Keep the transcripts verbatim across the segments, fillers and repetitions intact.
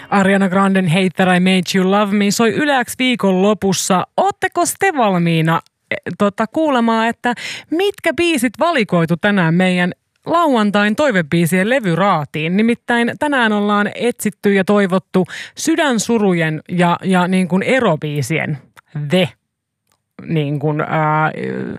Ariana Granden Hate That I Made You Love Me soi Yle X viikon lopussa. Ootteko te valmiina tota, kuulemaan, että mitkä biisit valikoitu tänään meidän lauantain toivebiisien levyraatiin? Nimittäin tänään ollaan etsitty ja toivottu sydänsurujen ja, ja niin kuin erobiisien The niin kuin, ää,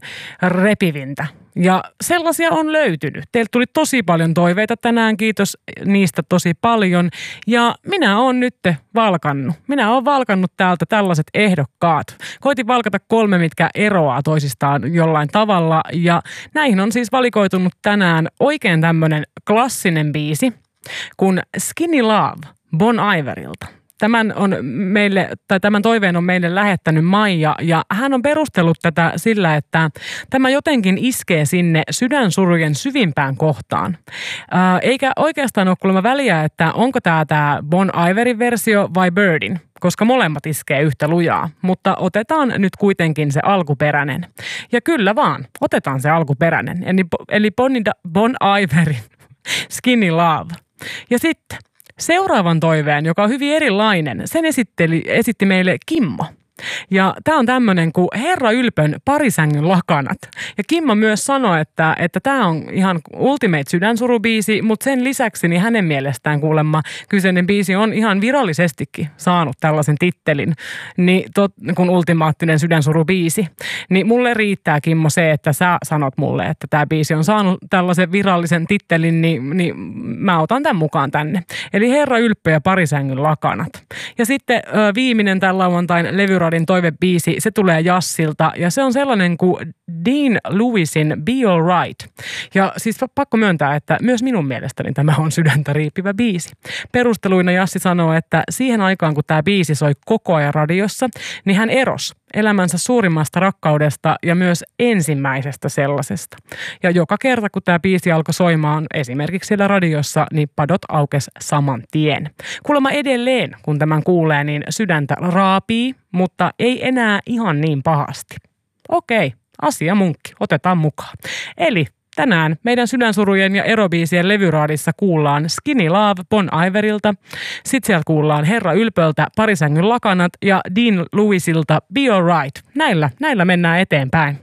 repivintä. Ja sellaisia on löytynyt. Teiltä tuli tosi paljon toiveita tänään, kiitos niistä tosi paljon. Ja minä oon nyt valkannut. Minä oon valkannut täältä tällaiset ehdokkaat. Koitin valkata kolme, mitkä eroaa toisistaan jollain tavalla. Ja näihin on siis valikoitunut tänään oikein tämmöinen klassinen biisi kuin Skinny Love Bon Iverilta. Tämän, on meille, tai tämän toiveen on meille lähettänyt Maija, ja hän on perustellut tätä sillä, että tämä jotenkin iskee sinne sydänsurujen syvimpään kohtaan. Ää, eikä oikeastaan ole kuulemma väliä, että onko tämä tämä Bon Iverin versio vai Birdin, koska molemmat iskee yhtä lujaa. Mutta otetaan nyt kuitenkin se alkuperäinen. Ja kyllä vaan, otetaan se alkuperäinen, eli, eli Bon, Bon Iverin Skinny Love. Ja sitten seuraavan toiveen, joka on hyvin erilainen, sen esitteli, esitti meille Kimmo. Ja tämä on tämmöinen kuin Herra Ylpön Parisängyn lakanat. Ja Kimmo myös sanoi, että että tämä on ihan ultimate sydänsurubiisi, mutta sen lisäksi niin hänen mielestään kuulemma kyseinen biisi on ihan virallisestikin saanut tällaisen tittelin, niin tot, kun ultimaattinen sydänsurubiisi. Niin mulle riittää, Kimmo, se, että sä sanot mulle, että tämä biisi on saanut tällaisen virallisen tittelin, niin, niin mä otan tämän mukaan tänne. Eli Herra Ylppö ja Parisängyn lakanat. Ja sitten ö, viimeinen tämän lauantain levyra toivebiisi, se tulee Jassilta ja se on sellainen kuin Dean Lewisin Be Alright. Ja siis pakko myöntää, että myös minun mielestäni tämä on sydäntä riipivä biisi. Perusteluina Jassi sanoo, että siihen aikaan kun tämä biisi soi koko ajan radiossa, niin hän erosi elämänsä suurimmasta rakkaudesta ja myös ensimmäisestä sellaisesta. Ja joka kerta, kun tämä biisi alkoi soimaan esimerkiksi siellä radiossa, niin padot aukesi saman tien. Kuulemma edelleen, kun tämän kuulee, niin sydäntä raapii, mutta ei enää ihan niin pahasti. Okei, asia munkki, otetaan mukaan. Eli tänään meidän sydänsurujen ja erobiisien levyraadissa kuullaan Skinny Love Bon Iverilta. Sitten sieltä kuullaan Herra Ylpöltä Parisängyn lakanat ja Dean Lewisilta Be Alright. Näillä, näillä mennään eteenpäin.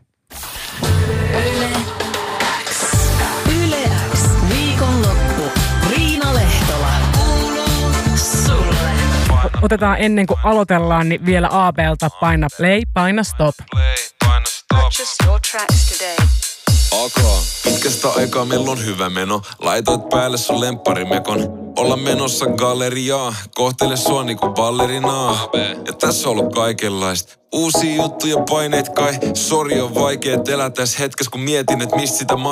Yle X. Yle X. Viikonloppu. Riina Lehtola. Kuuluu sulle. Otetaan ennen kuin aloitellaan, niin vielä A B:lta paina play, paina stop. Play, paina stop. Purchase your tracks today. Alkaa. Pitkästä aikaa meillä on hyvä meno. Laitoit päälle sun lempparimekon. Olla menossa galleriaa. Kohtele sua niinku ballerinaa. Ja tässä on ollut kaikenlaista. Uusia juttuja, paineet kai. Sori on vaikea elää tässä hetkessä, kun mietin, että mistä sitä